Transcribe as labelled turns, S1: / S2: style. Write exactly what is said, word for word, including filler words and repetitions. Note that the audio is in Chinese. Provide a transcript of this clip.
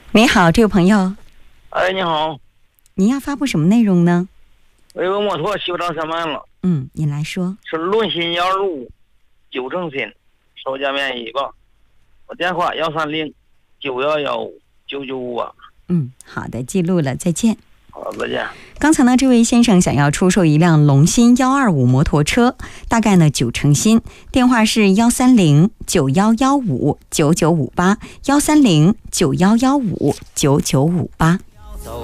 S1: 你好，这位朋友。
S2: 哎，你好。
S1: 您要发布什么内容呢？
S2: 我有个摩托修到三万了。
S1: 嗯，您来说。
S2: 是论新幺二五，九成新，售价面一个。我电话幺三零九幺幺五九九五啊。
S1: 嗯，好的，记录了，再见。
S2: 好，再见。
S1: 刚才呢，这位先生想要出售一辆龙鑫幺二五摩托车，大概呢九成新，电话是幺三零九幺幺五九九五八，幺三零九幺幺五九九五八。